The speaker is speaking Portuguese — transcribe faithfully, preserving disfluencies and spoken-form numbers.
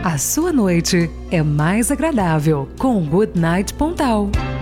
A sua noite é mais agradável com o Good Night Pontal.